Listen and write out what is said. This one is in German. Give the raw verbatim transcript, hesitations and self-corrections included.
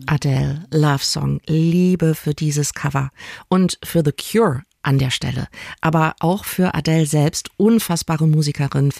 Adele, Love Song, Liebe für dieses Cover und für The Cure an der Stelle. Aber auch für Adele selbst, unfassbare Musikerin,